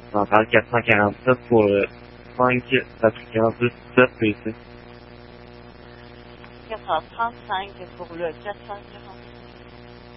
On parle 447 pour le 5 Patricard 17 PC. 435 pour le 447.